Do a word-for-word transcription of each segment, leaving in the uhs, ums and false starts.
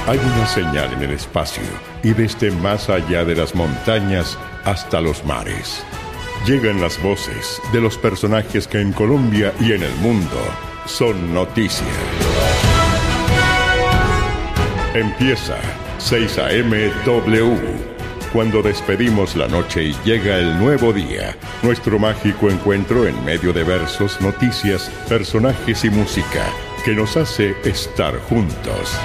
Hay una señal en el espacio y desde más allá de las montañas hasta los mares. Llegan las voces de los personajes que en Colombia y en el mundo son noticia. Empieza seis A M W. Cuando despedimos la noche y llega el nuevo día, nuestro mágico encuentro en medio de versos, noticias, personajes y música que nos hace estar juntos.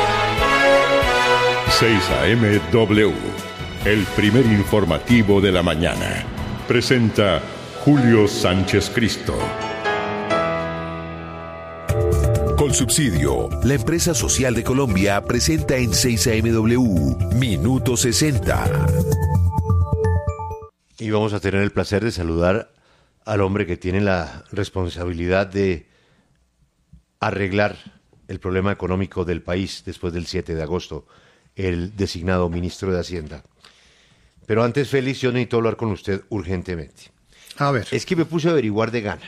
seis A M W, el primer informativo de la mañana. Presenta Julio Sánchez Cristo. Colsubsidio, la empresa social de Colombia, presenta en seis A M W Minuto sesenta. Y vamos a tener el placer de saludar al hombre que tiene la responsabilidad de arreglar el problema económico del país después del siete de agosto, el designado ministro de Hacienda. Pero antes, Félix, yo necesito hablar con usted urgentemente. A ver. Es que me puse a averiguar de Ghana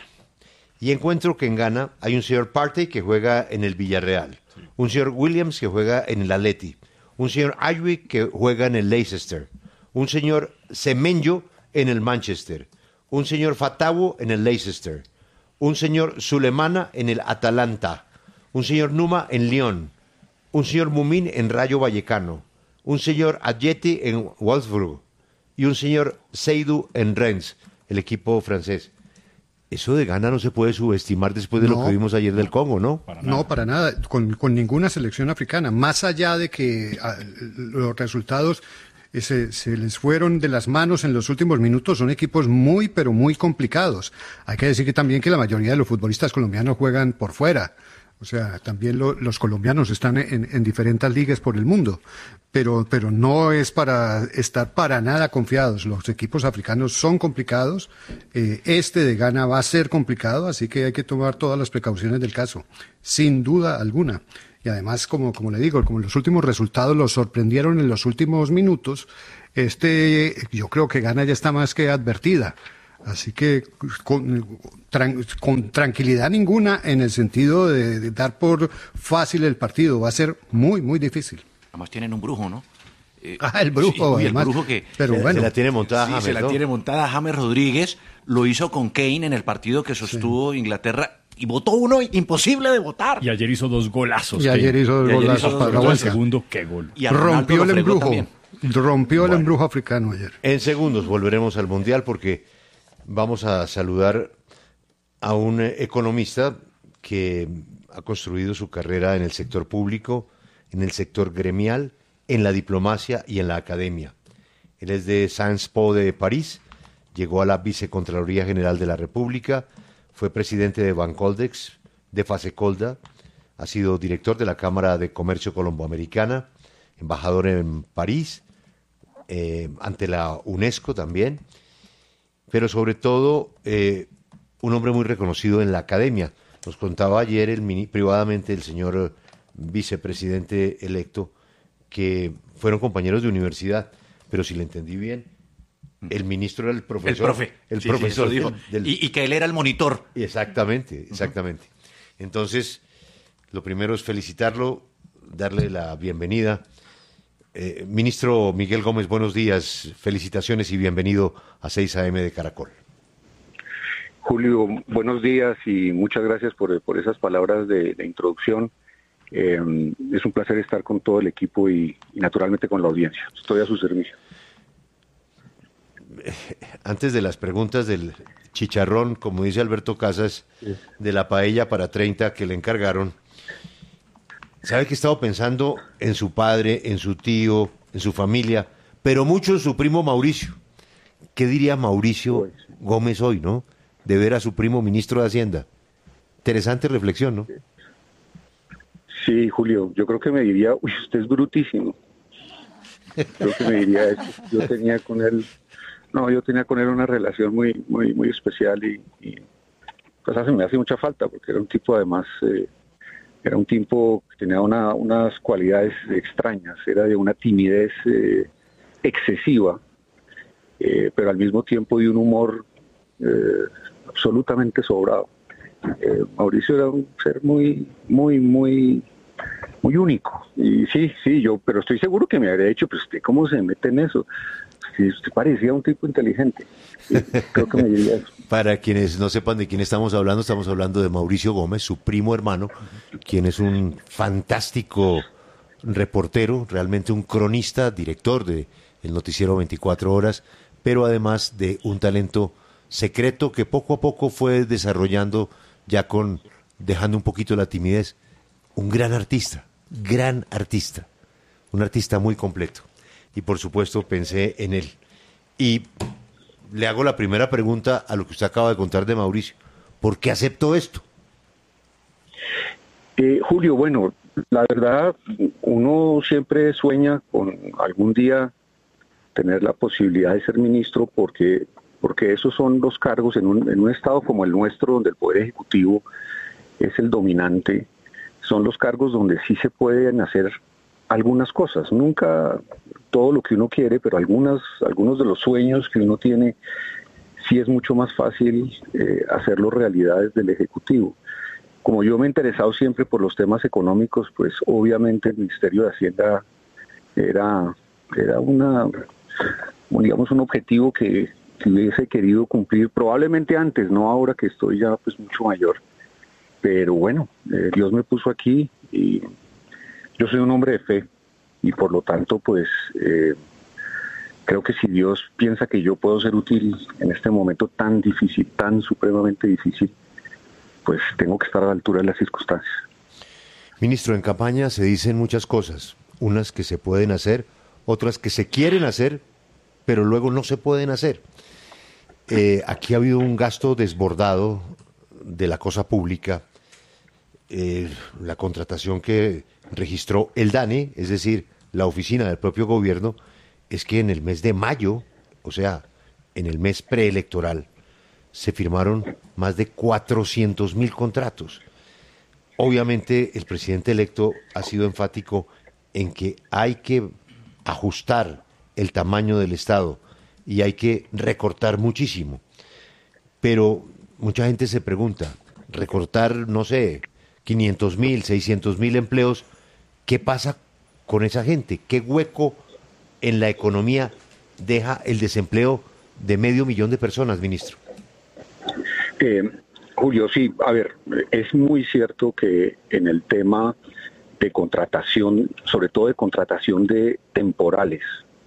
y encuentro que en Ghana hay un señor Partey que juega en el Villarreal, un señor Williams que juega en el Atleti, un señor Aywick que juega en el Leicester, un señor Semenyo en el Manchester, un señor Fatawo en el Leicester, un señor Sulemana en el Atalanta, un señor Numa en Lyon, un señor Mumin en Rayo Vallecano, un señor Adjeti en Wolfsburg y un señor Seydou en Rennes, el equipo francés. Eso de Ghana no se puede subestimar después de no, lo que vimos ayer del Congo, ¿no? Para no, para nada, con, con ninguna selección africana, más allá de que a, los resultados se, se les fueron de las manos en los últimos minutos, son equipos muy, pero muy complicados. Hay que decir que también que la mayoría de los futbolistas colombianos juegan por fuera. O sea, también lo, los colombianos están en, en diferentes ligas por el mundo, pero, pero no es para estar para nada confiados. Los equipos africanos son complicados, eh, este de Ghana va a ser complicado, así que hay que tomar todas las precauciones del caso, sin duda alguna. Y además, como, como le digo, como los últimos resultados los sorprendieron en los últimos minutos, este, yo creo que Ghana ya está más que advertida. Así que con, tran, con tranquilidad ninguna en el sentido de, de dar por fácil el partido. Va a ser muy, muy difícil. Además tienen un brujo, ¿no? Eh, ah, el brujo. Sí, además, el brujo que pero se, bueno, se la tiene montada sí, James, se la ¿no? tiene montada James Rodríguez. Lo hizo con Kane en el partido que sostuvo sí. Inglaterra. Y votó uno imposible de votar. Y ayer hizo dos golazos. Y ayer hizo dos golazos para la vuelta. El segundo, qué gol. Y rompió el embrujo. También. Rompió bueno, el embrujo africano ayer. En segundos volveremos al Mundial porque vamos a saludar a un economista que ha construido su carrera en el sector público, en el sector gremial, en la diplomacia y en la academia. Él es de Sciences Po de París, llegó a la Vicecontraloría General de la República, fue presidente de Bancoldex, de Fasecolda, ha sido director de la Cámara de Comercio Colomboamericana, embajador en París, eh, ante la UNESCO también, pero sobre todo eh, un hombre muy reconocido en la academia. Nos contaba ayer el mini, privadamente el señor vicepresidente electo que fueron compañeros de universidad, pero si le entendí bien, el ministro era el profesor. El profe. El sí, profesor. Sí, dijo. Del, del... Y, y que él era el monitor. Exactamente, exactamente. Uh-huh. Entonces, lo primero es felicitarlo, darle la bienvenida. Eh, ministro Miguel Gómez, buenos días, felicitaciones y bienvenido a seis A M de Caracol. Julio, buenos días y muchas gracias por, por esas palabras de, de introducción. Eh, es un placer estar con todo el equipo y, y naturalmente con la audiencia. Estoy a su servicio. Antes de las preguntas del chicharrón, como dice Alberto Casas, sí. de la paella para treinta que le encargaron, sabe que he estado pensando en su padre, en su tío, en su familia, pero mucho en su primo Mauricio. ¿Qué diría Mauricio Gómez hoy, no? De ver a su primo ministro de Hacienda. Interesante reflexión, ¿no? Sí, Julio, yo creo que me diría, uy, usted es brutísimo. Creo que me diría eso. Yo tenía con él, no, yo tenía con él una relación muy, muy, muy especial y, y pues hace, me hace mucha falta porque era un tipo además, eh, era un tipo que tenía una, unas cualidades extrañas, era de una timidez eh, excesiva, eh, pero al mismo tiempo de un humor eh, absolutamente sobrado. Eh, Mauricio era un ser muy, muy, muy, muy muy único. Y sí, sí, yo, pero estoy seguro que me habría dicho, pues usted cómo se mete en eso. Si usted parecía un tipo inteligente. Sí, creo que me diría eso. Para quienes no sepan de quién estamos hablando, estamos hablando de Mauricio Gómez, su primo hermano, quien es un fantástico reportero, realmente un cronista, director de el noticiero veinticuatro horas, pero además de un talento secreto que poco a poco fue desarrollando, ya con dejando un poquito la timidez. Un gran artista, gran artista, un artista muy completo. Y por supuesto pensé en él. Y le hago la primera pregunta a lo que usted acaba de contar de Mauricio. ¿Por qué aceptó esto? Eh, Julio, bueno, la verdad, uno siempre sueña con algún día tener la posibilidad de ser ministro porque, porque esos son los cargos en un, en un estado como el nuestro, donde el Poder Ejecutivo es el dominante. Son los cargos donde sí se pueden hacer algunas cosas. Nunca todo lo que uno quiere, pero algunas, algunos de los sueños que uno tiene, sí es mucho más fácil eh, hacerlo realidad desde el Ejecutivo. Como yo me he interesado siempre por los temas económicos, pues obviamente el Ministerio de Hacienda era, era una, digamos, un objetivo que, que hubiese querido cumplir probablemente antes, no ahora que estoy ya pues mucho mayor. Pero bueno, eh, Dios me puso aquí y yo soy un hombre de fe y por lo tanto pues eh, creo que si Dios piensa que yo puedo ser útil en este momento tan difícil, tan supremamente difícil, pues tengo que estar a la altura de las circunstancias. Ministro, en campaña se dicen muchas cosas, unas que se pueden hacer, otras que se quieren hacer, pero luego no se pueden hacer. Eh, aquí ha habido un gasto desbordado de la cosa pública, eh, la contratación que registró el DANE, es decir, la oficina del propio gobierno, es que en el mes de mayo, o sea, en el mes preelectoral, se firmaron más de cuatrocientos mil contratos. Obviamente el presidente electo ha sido enfático en que hay que ajustar el tamaño del Estado y hay que recortar muchísimo. Pero mucha gente se pregunta, recortar, no sé, quinientos mil, seiscientos mil empleos, ¿qué pasa con esa gente? ¿Qué hueco en la economía deja el desempleo de medio millón de personas, ministro? Eh, Julio, sí, a ver, es muy cierto que en el tema de contratación, sobre todo de contratación de temporales,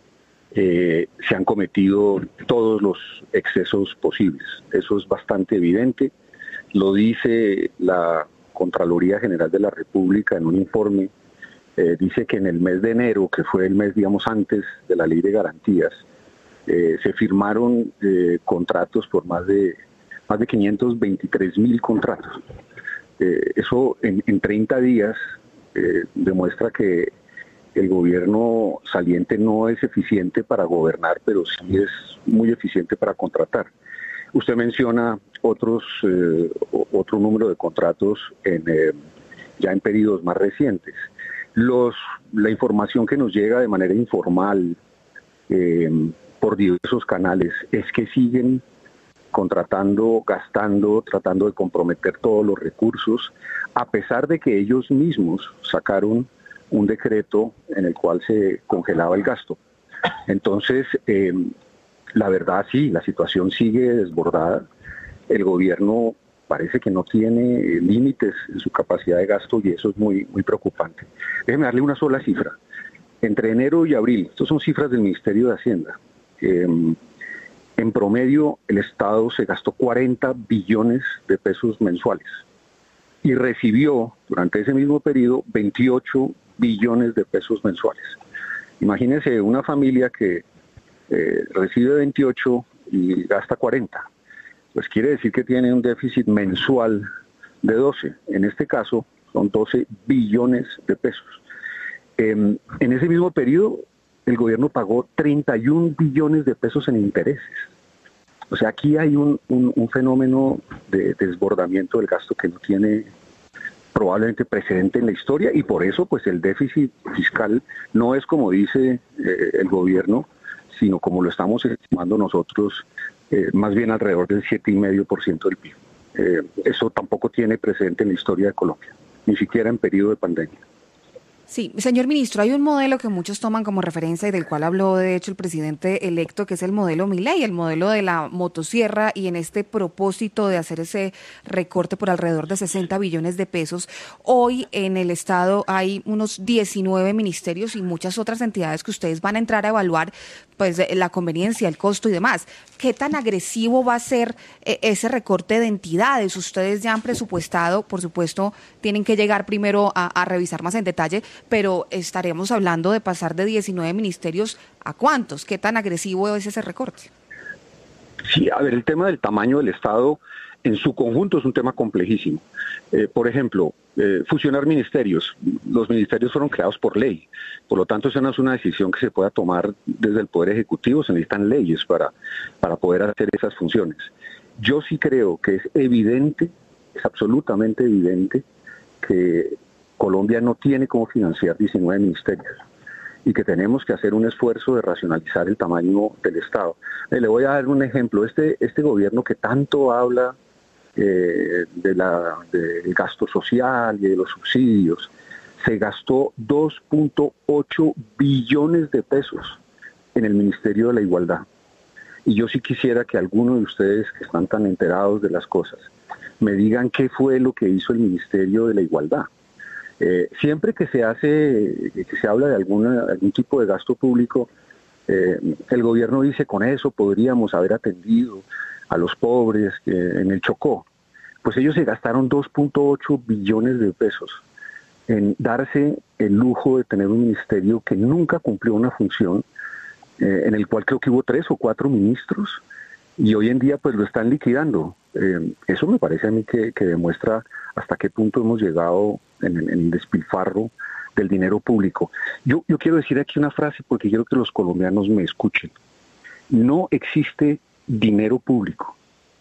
eh, se han cometido todos los excesos posibles. Eso es bastante evidente. Lo dice la Contraloría General de la República en un informe. Eh, dice que en el mes de enero, que fue el mes, digamos, antes de la Ley de Garantías, eh, se firmaron eh, contratos por más de más de quinientos veintitrés mil contratos. Eh, eso en, en treinta días eh, demuestra que el gobierno saliente no es eficiente para gobernar, pero sí es muy eficiente para contratar. Usted menciona otros eh, otro número de contratos en, eh, ya en periodos más recientes. Los, la información que nos llega de manera informal eh, por diversos canales es que siguen contratando, gastando, tratando de comprometer todos los recursos, a pesar de que ellos mismos sacaron un decreto en el cual se congelaba el gasto. Entonces, eh, la verdad sí, la situación sigue desbordada. El gobierno parece que no tiene límites en su capacidad de gasto y eso es muy, muy preocupante. Déjeme darle una sola cifra. Entre enero y abril, estas son cifras del Ministerio de Hacienda, eh, en promedio, el Estado se gastó cuarenta billones de pesos mensuales y recibió durante ese mismo periodo veintiocho billones de pesos mensuales. Imagínense una familia que eh, recibe veintiocho y gasta cuarenta. Pues quiere decir que tiene un déficit mensual de doce. En este caso, son doce billones de pesos. Eh, en ese mismo periodo, el gobierno pagó treinta y un billones de pesos en intereses. O sea, aquí hay un, un, un fenómeno de desbordamiento del gasto que no tiene probablemente precedente en la historia y por eso pues el déficit fiscal no es como dice eh, el gobierno, sino como lo estamos estimando nosotros, eh, más bien alrededor del siete coma cinco por ciento del P I B. Eh, eso tampoco tiene precedente en la historia de Colombia, ni siquiera en periodo de pandemia. Sí, señor ministro, hay un modelo que muchos toman como referencia y del cual habló de hecho el presidente electo, que es el modelo Milei, el modelo de la motosierra, y en este propósito de hacer ese recorte por alrededor de sesenta billones de pesos, hoy en el Estado hay unos diecinueve ministerios y muchas otras entidades que ustedes van a entrar a evaluar pues la conveniencia, el costo y demás. ¿Qué tan agresivo va a ser eh, ese recorte de entidades? Ustedes ya han presupuestado, por supuesto, tienen que llegar primero a, a revisar más en detalle, pero estaremos hablando de pasar de diecinueve ministerios a ¿cuántos? ¿Qué tan agresivo es ese recorte? Sí, a ver, el tema del tamaño del Estado en su conjunto es un tema complejísimo. Eh, por ejemplo, eh, fusionar ministerios. Los ministerios fueron creados por ley, por lo tanto esa no es una decisión que se pueda tomar desde el Poder Ejecutivo, se necesitan leyes para, para poder hacer esas funciones. Yo sí creo que es evidente, es absolutamente evidente que Colombia no tiene cómo financiar diecinueve ministerios y que tenemos que hacer un esfuerzo de racionalizar el tamaño del Estado. Eh, le voy a dar un ejemplo. Este, este gobierno que tanto habla eh, de la, del gasto social y de los subsidios, se gastó dos punto ocho billones de pesos en el Ministerio de la Igualdad. Y yo sí quisiera que algunos de ustedes que están tan enterados de las cosas me digan qué fue lo que hizo el Ministerio de la Igualdad. Eh, siempre que se hace, que se habla de alguna, algún tipo de gasto público, eh, el gobierno dice con eso podríamos haber atendido a los pobres que en el Chocó. Pues ellos se gastaron dos punto ocho billones de pesos en darse el lujo de tener un ministerio que nunca cumplió una función, eh, en el cual creo que hubo tres o cuatro ministros, y hoy en día pues lo están liquidando. Eh, eso me parece a mí que, que demuestra hasta qué punto hemos llegado en el, en el despilfarro del dinero público. Yo, yo quiero decir aquí una frase porque quiero que los colombianos me escuchen. No existe dinero público.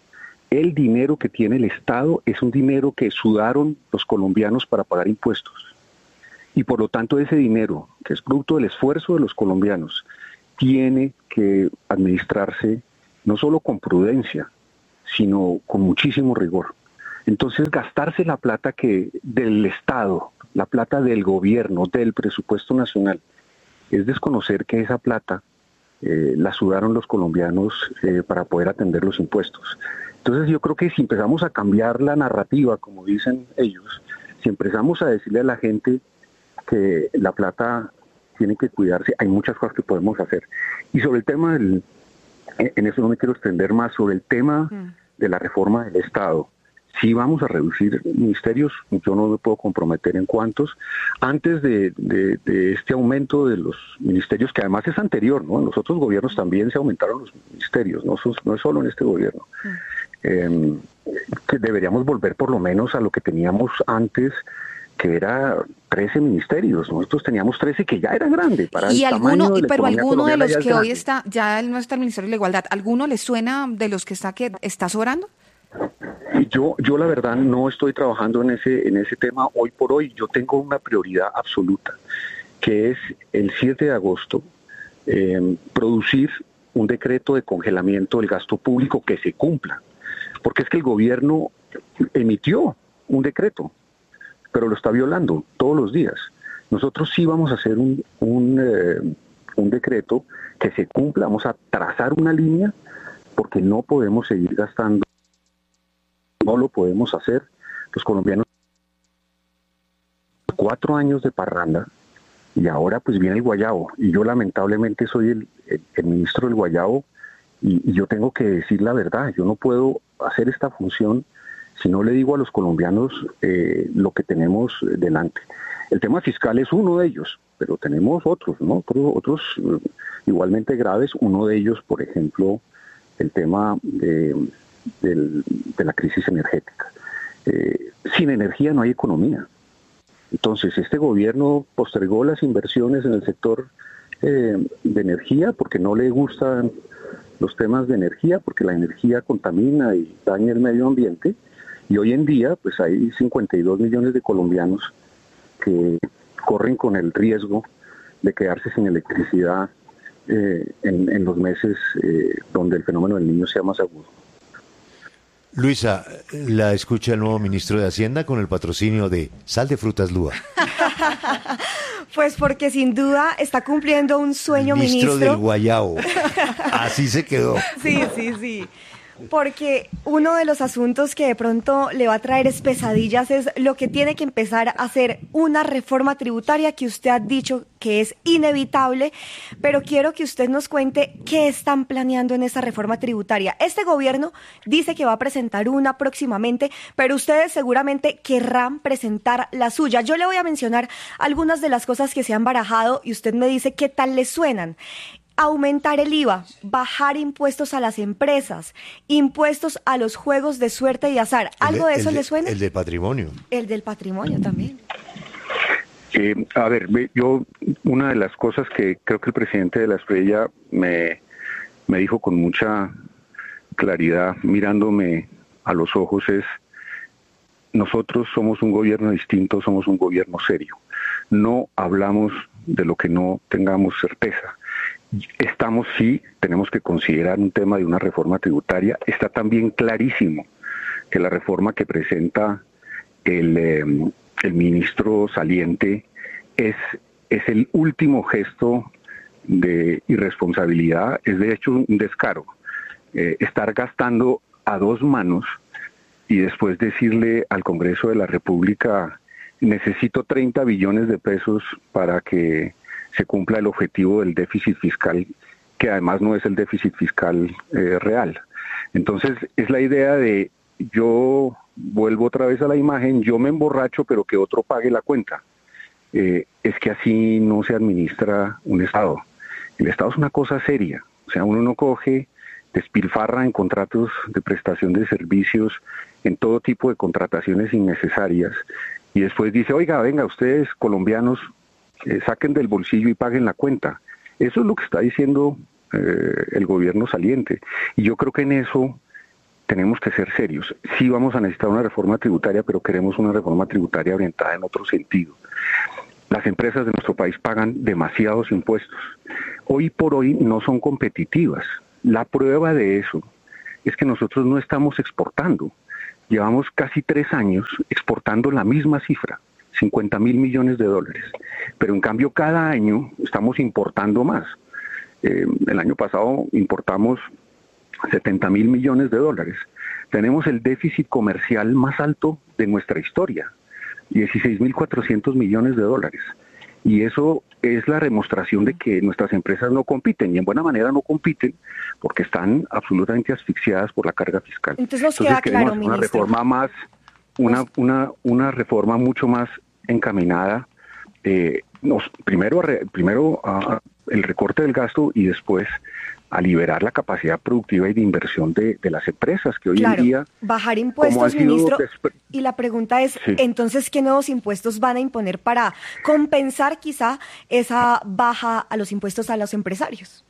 El dinero que tiene el Estado es un dinero que sudaron los colombianos para pagar impuestos. Y por lo tanto ese dinero, que es producto del esfuerzo de los colombianos, tiene que administrarse no solo con prudencia, sino con muchísimo rigor. Entonces, gastarse la plata que del Estado, la plata del gobierno, del presupuesto nacional, es desconocer que esa plata eh, la sudaron los colombianos eh, para poder atender los impuestos. Entonces, yo creo que si empezamos a cambiar la narrativa, como dicen ellos, si empezamos a decirle a la gente que la plata tiene que cuidarse, hay muchas cosas que podemos hacer. Y sobre el tema del... En eso no me quiero extender más, sobre el tema de la reforma del Estado. Si vamos a reducir ministerios, yo no me puedo comprometer en cuántos. Antes de, de, de este aumento de los ministerios, que además es anterior, ¿no? En los otros gobiernos también se aumentaron los ministerios, no, no es solo en este gobierno. Eh, que deberíamos volver por lo menos a lo que teníamos antes, que era trece ministerios. Nosotros teníamos trece, que ya era grande para y el alguno, tamaño de la pero alguno de los que hoy grande. está, ya no está el Ministerio de la Igualdad, ¿alguno le suena de los que está que está sobrando? Yo, yo la verdad no estoy trabajando en ese, en ese tema hoy por hoy. Yo tengo una prioridad absoluta, que es el siete de agosto eh, producir un decreto de congelamiento del gasto público que se cumpla, porque es que el gobierno emitió un decreto, pero lo está violando todos los días. Nosotros sí vamos a hacer un, un, eh, un decreto que se cumpla, vamos a trazar una línea, porque no podemos seguir gastando, no lo podemos hacer. Los colombianos, cuatro años de parranda, y ahora pues viene el guayabo, y yo lamentablemente soy el, el, el ministro del guayabo, y, y yo tengo que decir la verdad. Yo no puedo hacer esta función si no le digo a los colombianos eh, lo que tenemos delante. El tema fiscal es uno de ellos, pero tenemos otros, ¿no? Otros, otros eh, igualmente graves. Uno de ellos, por ejemplo, el tema de, de, de la crisis energética. Eh, sin energía no hay economía. Entonces, este gobierno postergó las inversiones en el sector eh, de energía porque no le gustan los temas de energía, porque la energía contamina y daña el medio ambiente. Y hoy en día, pues hay cincuenta y dos millones de colombianos que corren con el riesgo de quedarse sin electricidad eh, en, en los meses eh, donde el fenómeno del Niño sea más agudo. Luisa, la escucha el nuevo ministro de Hacienda con el patrocinio de Sal de Frutas Lúa. Pues porque sin duda está cumpliendo un sueño, ministro. Ministro del Guayao. Así se quedó. Sí, sí, sí. Porque uno de los asuntos que de pronto le va a traer es pesadillas es lo que tiene que empezar a hacer una reforma tributaria que usted ha dicho que es inevitable, pero quiero que usted nos cuente qué están planeando en esa reforma tributaria. Este gobierno dice que va a presentar una próximamente, pero ustedes seguramente querrán presentar la suya. Yo le voy a mencionar algunas de las cosas que se han barajado y usted me dice qué tal le suenan. Aumentar el I V A, bajar impuestos a las empresas, impuestos a los juegos de suerte y azar. ¿Algo de, de eso de, le suena? El de patrimonio. El del patrimonio también. Eh, a ver, yo una de las cosas que creo que el presidente de la Estrella me, me dijo con mucha claridad, mirándome a los ojos, es: nosotros somos un gobierno distinto, somos un gobierno serio. No hablamos de lo que no tengamos certeza. Estamos, sí, tenemos que considerar un tema de una reforma tributaria. Está también clarísimo que la reforma que presenta el, eh, el ministro saliente es, es el último gesto de irresponsabilidad, es de hecho un descaro. Eh, estar gastando a dos manos y después decirle al Congreso de la República: necesito treinta billones de pesos para que se cumpla el objetivo del déficit fiscal, que además no es el déficit fiscal eh, real. Entonces es la idea de: yo vuelvo otra vez a la imagen, yo me emborracho pero que otro pague la cuenta. Eh, es que así no se administra un Estado. El Estado es una cosa seria, o sea, uno no coge, despilfarra en contratos de prestación de servicios, en todo tipo de contrataciones innecesarias, y después dice: oiga, venga, ustedes colombianos, Eh, saquen del bolsillo y paguen la cuenta. Eso es lo que está diciendo eh, el gobierno saliente. Y yo creo que en eso tenemos que ser serios. Sí vamos a necesitar una reforma tributaria, pero queremos una reforma tributaria orientada en otro sentido. Las empresas de nuestro país pagan demasiados impuestos. Hoy por hoy no son competitivas. La prueba de eso es que nosotros no estamos exportando. Llevamos casi tres años exportando la misma cifra, cincuenta mil millones de dólares, pero en cambio cada año estamos importando más. Eh, el año pasado importamos setenta mil millones de dólares. Tenemos el déficit comercial más alto de nuestra historia, dieciséis mil cuatrocientos millones de dólares. Y eso es la demostración de que nuestras empresas no compiten, y en buena manera no compiten porque están absolutamente asfixiadas por la carga fiscal. Entonces nos Entonces, queda queremos claro, una ministro. reforma más, una, una, una reforma mucho más encaminada, eh, nos, primero, primero a el recorte del gasto y después a liberar la capacidad productiva y de inversión de, de las empresas, que hoy Claro, en día... bajar como han impuestos, sido ministro. despre- Y la pregunta es, Sí. entonces, ¿qué nuevos impuestos van a imponer para compensar quizá esa baja a los impuestos a los empresarios?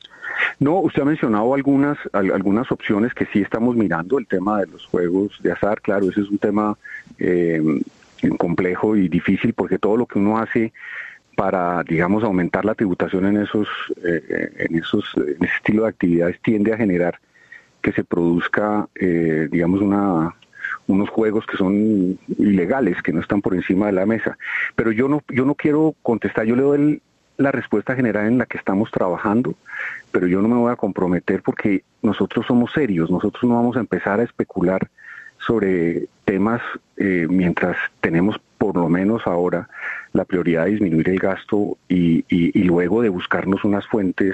No, usted ha mencionado algunas al- algunas opciones que sí estamos mirando. El tema de los juegos de azar, claro, ese es un tema eh, complejo y difícil, porque todo lo que uno hace para, digamos, aumentar la tributación en esos, eh, en esos, en ese estilo de actividades tiende a generar que se produzca, eh, digamos, una unos juegos que son ilegales, que no están por encima de la mesa. Pero yo no yo no quiero contestar, yo le doy el, la respuesta general en la que estamos trabajando, pero yo no me voy a comprometer porque nosotros somos serios, nosotros no vamos a empezar a especular sobre temas eh, mientras tenemos por lo menos ahora la prioridad de disminuir el gasto y, y, y luego de buscarnos unas fuentes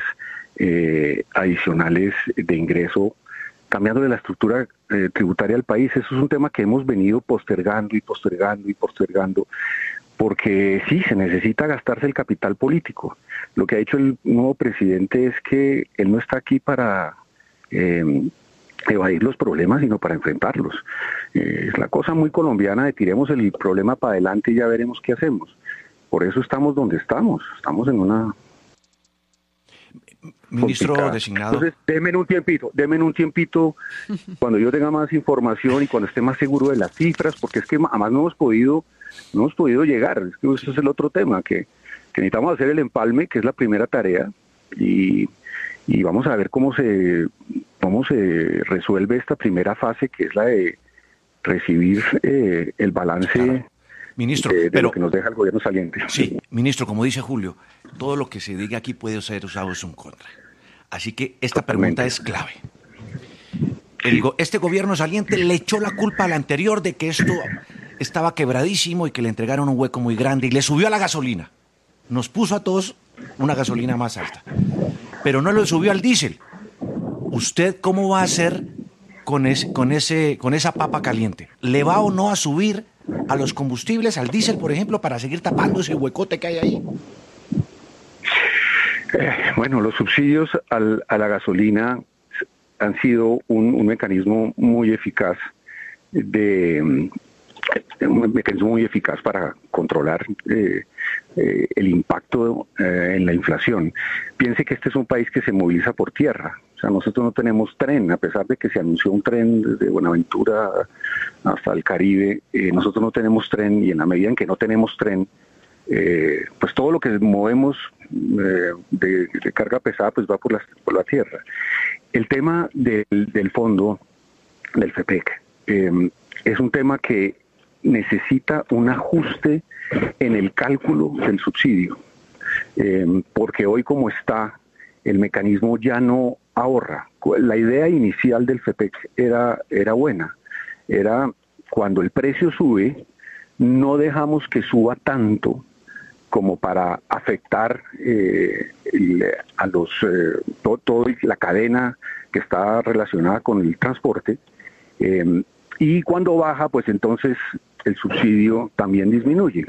eh, adicionales de ingreso, cambiando de la estructura eh, tributaria del país. Eso es un tema que hemos venido postergando y postergando y postergando, porque sí, se necesita gastarse el capital político. Lo que ha dicho el nuevo presidente es que él no está aquí para eh, evadir los problemas, sino para enfrentarlos. Eh, es la cosa muy colombiana de tiremos el problema para adelante y ya veremos qué hacemos. Por eso estamos donde estamos, estamos en una... Ministro complicada. designado. Entonces, denme un tiempito, denme un tiempito cuando yo tenga más información y cuando esté más seguro de las cifras, porque es que además no hemos podido, no hemos podido llegar. Es que ese es el otro tema, que, que necesitamos hacer el empalme, que es la primera tarea, y, y vamos a ver cómo se cómo se resuelve esta primera fase, que es la de recibir eh, el balance claro. Ministro, de, de pero, lo que nos deja el gobierno saliente. Sí, ministro, como dice Julio, todo lo que se diga aquí puede ser usado en su contra. Así que esta Totalmente. pregunta es clave. El go- este gobierno saliente le echó la culpa al anterior de que esto estaba quebradísimo y que le entregaron un hueco muy grande y le subió a la gasolina. Nos puso a todos una gasolina más alta. Pero no le subió al diésel. ¿Usted cómo va a hacer con, ese, con, ese, con esa papa caliente? ¿Le va o no a subir a los combustibles, al diésel, por ejemplo, para seguir tapando ese huecote que hay ahí? Eh, bueno, los subsidios al, a la gasolina han sido un, un mecanismo muy eficaz de un mecanismo muy eficaz para controlar eh, eh, el impacto eh, en la inflación. Piense que este es un país que se moviliza por tierra. O sea, nosotros no tenemos tren, a pesar de que se anunció un tren desde Buenaventura hasta el Caribe, eh, nosotros no tenemos tren, y en la medida en que no tenemos tren, eh, pues todo lo que movemos eh, de, de carga pesada pues va por la, por la tierra. El tema del, del fondo del FEPEC eh, es un tema que necesita un ajuste en el cálculo del subsidio, eh, porque hoy como está, el mecanismo ya no ahorra. La idea inicial del FEPEC era, era buena, era cuando el precio sube, no dejamos que suba tanto como para afectar eh, el, a los eh, todo, todo la cadena que está relacionada con el transporte, eh, y cuando baja, pues entonces el subsidio también disminuye.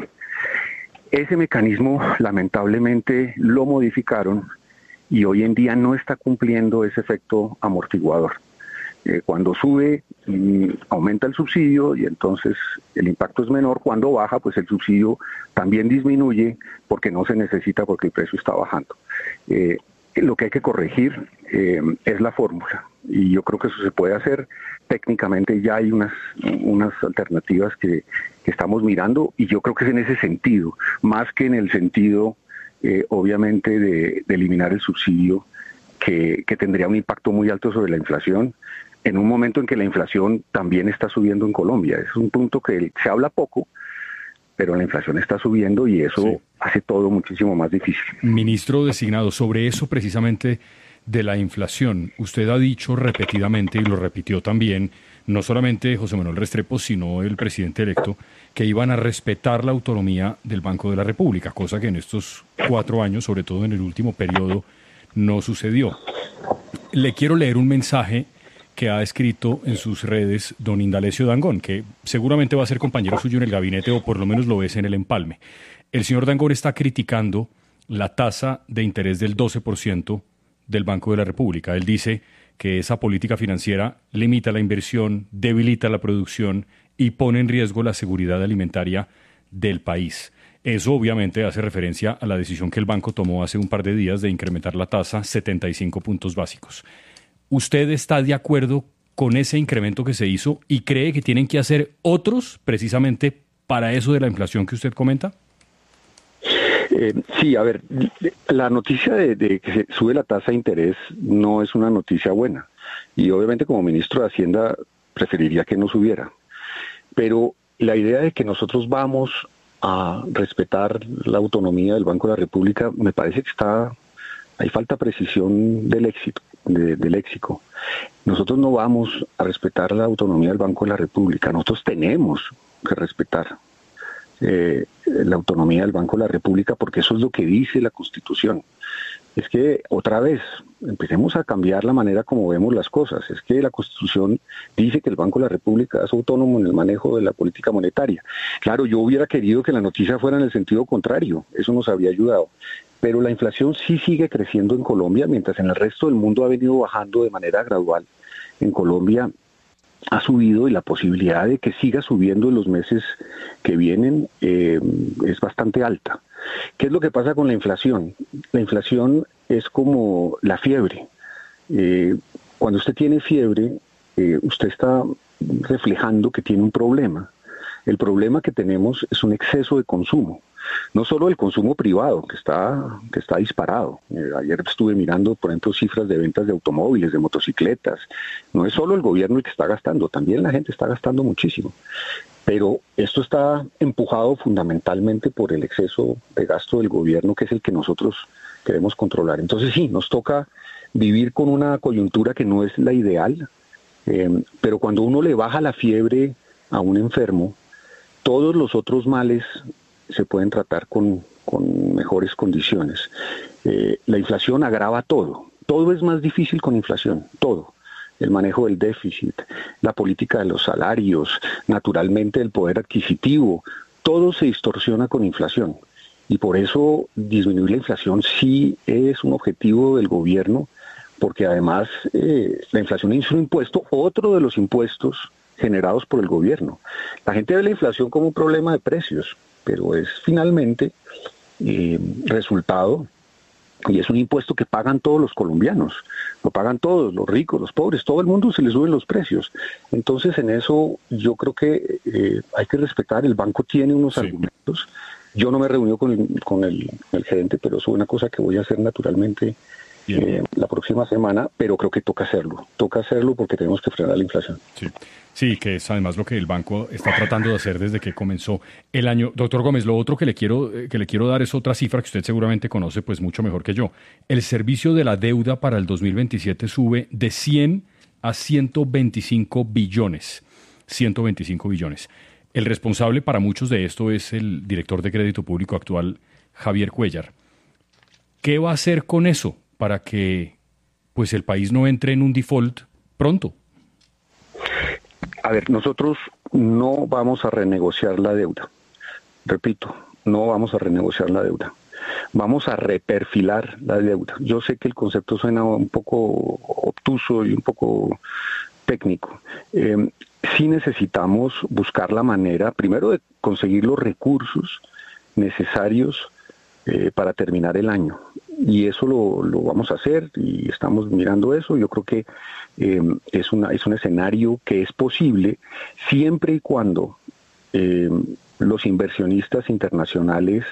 Ese mecanismo lamentablemente lo modificaron y hoy en día no está cumpliendo ese efecto amortiguador. Eh, cuando sube, mm, aumenta el subsidio y entonces el impacto es menor. Cuando baja, pues el subsidio también disminuye porque no se necesita, porque el precio está bajando. Eh, lo que hay que corregir eh, es la fórmula, y yo creo que eso se puede hacer. Técnicamente ya hay unas, unas alternativas que, que estamos mirando, y yo creo que es en ese sentido, más que en el sentido, eh, obviamente, de, de eliminar el subsidio, que, que tendría un impacto muy alto sobre la inflación, en un momento en que la inflación también está subiendo en Colombia. Es un punto que se habla poco, pero la inflación está subiendo y eso sí hace todo muchísimo más difícil. Ministro designado, sobre eso precisamente de la inflación, usted ha dicho repetidamente, y lo repitió también, no solamente José Manuel Restrepo, sino el presidente electo, que iban a respetar la autonomía del Banco de la República, cosa que en estos cuatro años, sobre todo en el último periodo, no sucedió. Le quiero leer un mensaje que ha escrito en sus redes don Indalecio Dangond, que seguramente va a ser compañero suyo en el gabinete, o por lo menos lo es en el empalme. El señor Dangond está criticando la tasa de interés del doce por ciento del Banco de la República. Él dice que esa política financiera limita la inversión, debilita la producción y pone en riesgo la seguridad alimentaria del país. Eso obviamente hace referencia a la decisión que el banco tomó hace un par de días de incrementar la tasa setenta y cinco puntos básicos. ¿Usted está de acuerdo con ese incremento que se hizo y cree que tienen que hacer otros precisamente para eso de la inflación que usted comenta? Eh, sí, a ver, la noticia de, de que se sube la tasa de interés no es una noticia buena, y obviamente como ministro de Hacienda preferiría que no subiera, pero la idea de que nosotros vamos a respetar la autonomía del Banco de la República me parece que está, hay falta precisión del éxito, de, del léxico. Nosotros no vamos a respetar la autonomía del Banco de la República, nosotros tenemos que respetar Eh, la autonomía del Banco de la República, porque eso es lo que dice la Constitución. Es que, otra vez, empecemos a cambiar la manera como vemos las cosas. Es que la Constitución dice que el Banco de la República es autónomo en el manejo de la política monetaria. Claro, yo hubiera querido que la noticia fuera en el sentido contrario, eso nos habría ayudado. Pero la inflación sí sigue creciendo en Colombia, mientras en el resto del mundo ha venido bajando de manera gradual. En Colombia ha subido, y la posibilidad de que siga subiendo en los meses que vienen eh, es bastante alta. ¿Qué es lo que pasa con la inflación? La inflación es como la fiebre. Eh, cuando usted tiene fiebre, eh, usted está reflejando que tiene un problema. El problema que tenemos es un exceso de consumo. no solo el consumo privado, que está, que está disparado. Eh, ayer estuve mirando, por ejemplo, cifras de ventas de automóviles, de motocicletas. No es solo el gobierno el que está gastando, también la gente está gastando muchísimo. Pero esto está empujado fundamentalmente por el exceso de gasto del gobierno, que es el que nosotros queremos controlar. Entonces sí, nos toca vivir con una coyuntura que no es la ideal, eh, pero cuando uno le baja la fiebre a un enfermo, todos los otros males se pueden tratar con, con mejores condiciones. Eh, la inflación agrava todo, todo es más difícil con inflación, todo. El manejo del déficit, la política de los salarios, naturalmente el poder adquisitivo, todo se distorsiona con inflación. Y por eso disminuir la inflación sí es un objetivo del gobierno, porque además eh, la inflación es un impuesto, otro de los impuestos generados por el gobierno. La gente ve la inflación como un problema de precios, pero es finalmente eh, resultado, y es un impuesto que pagan todos los colombianos, lo pagan todos, los ricos, los pobres, todo el mundo se les suben los precios. Entonces en eso yo creo que eh, hay que respetar, el banco tiene unos sí. argumentos. Yo no me he reunido con el, con el, el gerente, pero eso es una cosa que voy a hacer naturalmente eh, la próxima semana, pero creo que toca hacerlo, toca hacerlo porque tenemos que frenar la inflación. Sí. Sí, que es además lo que el banco está tratando de hacer desde que comenzó el año. Doctor Gómez, lo otro que le quiero que le quiero dar es otra cifra que usted seguramente conoce pues mucho mejor que yo. El servicio de la deuda para el dos mil veintisiete sube de cien a ciento veinticinco billones. ciento veinticinco billones. El responsable para muchos de esto es el director de Crédito Público actual, Javier Cuéllar. ¿Qué va a hacer con eso para que pues el país no entre en un default pronto? A ver, nosotros no vamos a renegociar la deuda. Repito, no vamos a renegociar la deuda. Vamos a reperfilar la deuda. Yo sé que el concepto suena un poco obtuso y un poco técnico. Eh, sí necesitamos buscar la manera, primero, de conseguir los recursos necesarios eh, para terminar el año. Y eso lo, lo vamos a hacer y estamos mirando eso. Yo creo que eh, es, una, es un escenario que es posible siempre y cuando eh, los inversionistas internacionales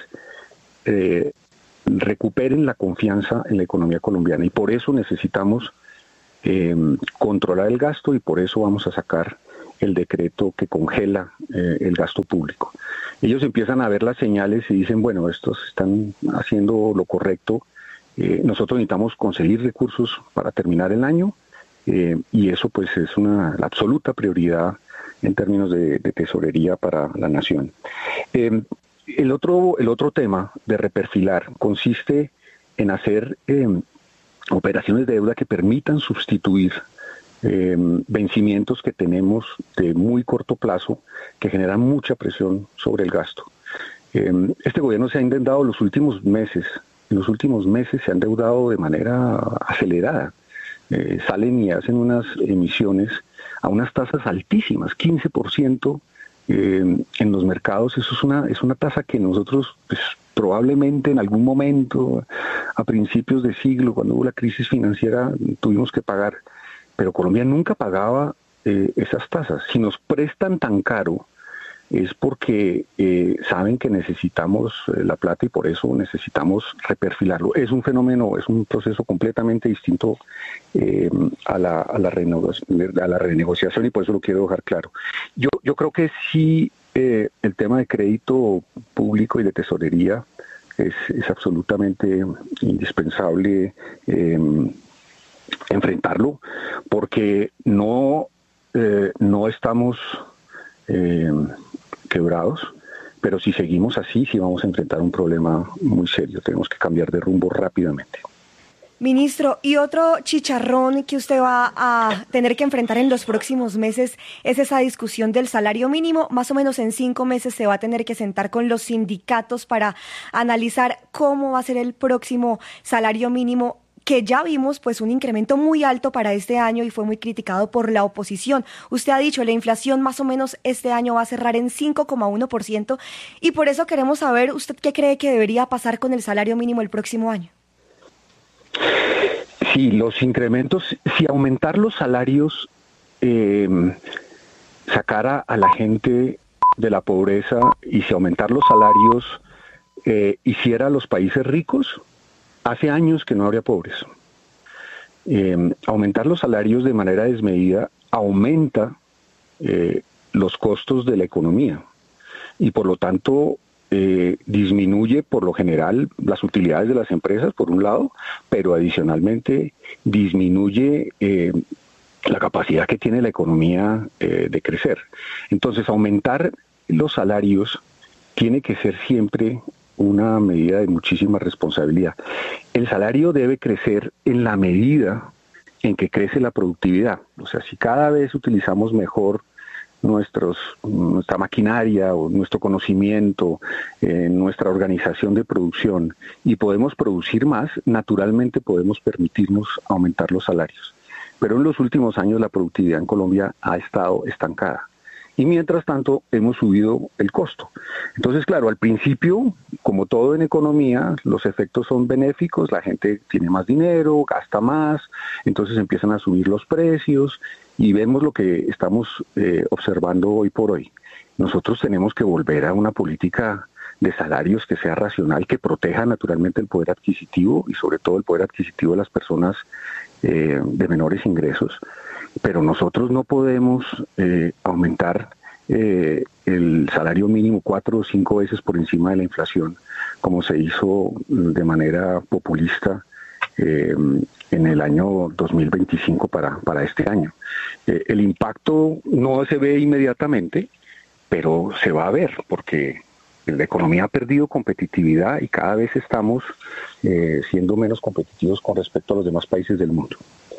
eh, recuperen la confianza en la economía colombiana. Y por eso necesitamos eh, controlar el gasto y por eso vamos a sacar el decreto que congela eh, el gasto público. Ellos empiezan a ver las señales y dicen, bueno, estos están haciendo lo correcto. Eh, nosotros necesitamos conseguir recursos para terminar el año eh, y eso pues es una la absoluta prioridad en términos de, de tesorería para la nación. Eh, el otro el otro tema de reperfilar consiste en hacer eh, operaciones de deuda que permitan sustituir eh, vencimientos que tenemos de muy corto plazo que generan mucha presión sobre el gasto. Eh, este gobierno se ha intentado los últimos meses En los últimos meses se han endeudado de manera acelerada. Eh, salen y hacen unas emisiones a unas tasas altísimas, quince por ciento eh, en los mercados. Eso es una, es una tasa que nosotros pues, probablemente en algún momento, a principios de siglo, cuando hubo la crisis financiera, tuvimos que pagar. Pero Colombia nunca pagaba eh, esas tasas. Si nos prestan tan caro, es porque eh, saben que necesitamos eh, la plata y por eso necesitamos reperfilarlo. Es un fenómeno, es un proceso completamente distinto eh, a, la, a, la a la renegociación y por eso lo quiero dejar claro. Yo, yo creo que sí eh, el tema de crédito público y de tesorería es, es absolutamente indispensable eh, enfrentarlo porque no, eh, no estamos... Eh, quebrados, pero si seguimos así, sí vamos a enfrentar un problema muy serio. Tenemos que cambiar de rumbo rápidamente. Ministro, y otro chicharrón que usted va a tener que enfrentar en los próximos meses es esa discusión del salario mínimo. Más o menos en cinco meses se va a tener que sentar con los sindicatos para analizar cómo va a ser el próximo salario mínimo, que ya vimos pues un incremento muy alto para este año y fue muy criticado por la oposición. Usted ha dicho, la inflación más o menos este año va a cerrar en cinco coma uno por ciento y por eso queremos saber, ¿usted qué cree que debería pasar con el salario mínimo el próximo año? Sí, los incrementos, si aumentar los salarios eh, sacara a la gente de la pobreza y si aumentar los salarios eh, hiciera a los países ricos, hace años que no habría pobres. Eh, aumentar los salarios de manera desmedida aumenta eh, los costos de la economía y por lo tanto eh, disminuye por lo general las utilidades de las empresas por un lado, pero adicionalmente disminuye eh, la capacidad que tiene la economía eh, de crecer. Entonces aumentar los salarios tiene que ser siempre una medida de muchísima responsabilidad. El salario debe crecer en la medida en que crece la productividad. O sea, si cada vez utilizamos mejor nuestros, nuestra maquinaria o nuestro conocimiento, eh, nuestra organización de producción y podemos producir más, naturalmente podemos permitirnos aumentar los salarios. Pero en los últimos años la productividad en Colombia ha estado estancada. Y mientras tanto hemos subido el costo. Entonces, claro, al principio, como todo en economía, los efectos son benéficos, la gente tiene más dinero, gasta más, entonces empiezan a subir los precios y vemos lo que estamos eh, observando hoy por hoy. Nosotros tenemos que volver a una política de salarios que sea racional, que proteja naturalmente el poder adquisitivo y sobre todo el poder adquisitivo de las personas eh, de menores ingresos. Pero nosotros no podemos eh, aumentar eh, el salario mínimo cuatro o cinco veces por encima de la inflación, como se hizo de manera populista eh, en el año dos mil veinticinco para, para este año. Eh, el impacto no se ve inmediatamente, pero se va a ver, porque la economía ha perdido competitividad y cada vez estamos eh, siendo menos competitivos con respecto a los demás países del mundo.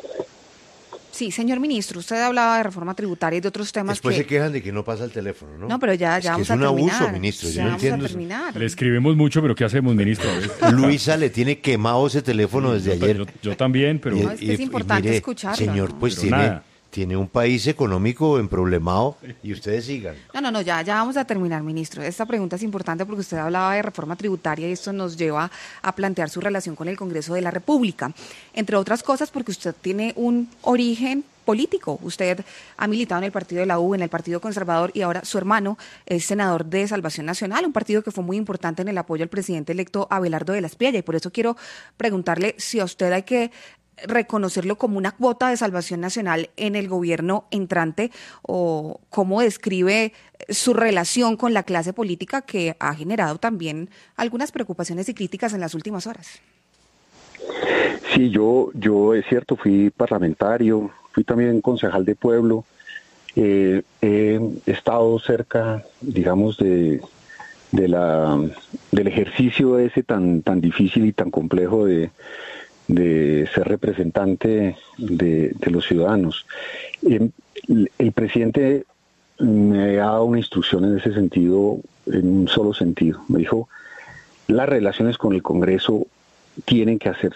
Sí, señor ministro, usted hablaba de reforma tributaria y de otros temas. Después que... se quejan de que no pasa el teléfono, ¿no? No, pero ya, ya es vamos que a terminar. Es un terminar. abuso, ministro, yo ya no vamos entiendo. A terminar. Le escribimos mucho, pero ¿qué hacemos, ministro? Luisa le tiene quemado ese teléfono desde yo, ayer. Yo, yo también, pero... No, es que es importante mire, escucharlo. señor, pues Pero tiene, nada. tiene un país económico emproblemado y ustedes sigan. No, no, no, ya, ya vamos a terminar, ministro. Esta pregunta es importante porque usted hablaba de reforma tributaria y esto nos lleva a plantear su relación con el Congreso de la República. Entre otras cosas porque usted tiene un origen político. Usted ha militado en el partido de la U, en el Partido Conservador y ahora su hermano es senador de Salvación Nacional, un partido que fue muy importante en el apoyo al presidente electo Abelardo de la Espriella y por eso quiero preguntarle si a usted hay que reconocerlo como una cuota de Salvación Nacional en el gobierno entrante o cómo describe su relación con la clase política que ha generado también algunas preocupaciones y críticas en las últimas horas. Sí, yo, yo es cierto, fui parlamentario, fui también concejal de pueblo, eh, he estado cerca, digamos, de, de la, del ejercicio ese tan, tan difícil y tan complejo de, de ser representante de, de los ciudadanos. Eh, el, el presidente me ha dado una instrucción en ese sentido, en un solo sentido. Me dijo, las relaciones con el Congreso tienen que hacerse